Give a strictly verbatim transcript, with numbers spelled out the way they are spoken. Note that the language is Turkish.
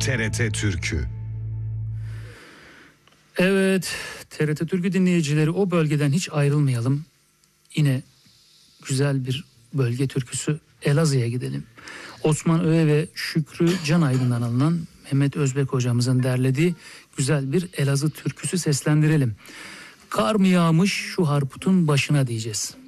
T R T Türkü. Evet, T R T Türkü dinleyicileri, o bölgeden hiç ayrılmayalım. Yine güzel bir bölge türküsü, Elazığ'a gidelim. Osman Öğe ve Şükrü Canaydın'dan alınan Mehmet Özbek hocamızın derlediği güzel bir Elazığ türküsü seslendirelim. Kar mı yağmış şu harputun başına diyeceğiz.